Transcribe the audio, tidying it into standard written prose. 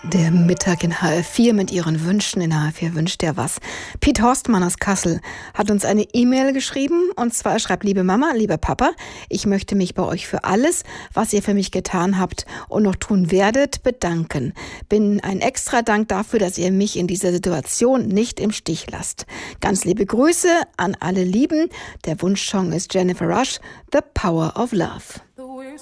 Der Mittag in HR4 mit Ihren Wünschen. In HR4 wünscht er was. Piet Horstmann aus Kassel hat uns eine E-Mail geschrieben. Und zwar, er schreibt: Liebe Mama, lieber Papa, ich möchte mich bei euch für alles, was ihr für mich getan habt und noch tun werdet, bedanken. Bin ein extra Dank dafür, dass ihr mich in dieser Situation nicht im Stich lasst. Ganz liebe Grüße an alle Lieben. Der Wunschsong ist Jennifer Rush, The Power of Love.